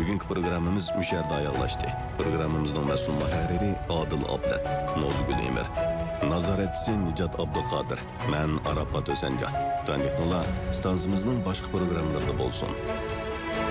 Bugünkü programmamız müşərdə ayaqlaşdı. Programmamızın məsul mühərriri Adil Abdat, Nozgül Emir. Nazaretçisi Nicat Abduqadir. Mən Arafat Özəncan. Tanıqlılar stansımızın başqa proqramlarında bolsun.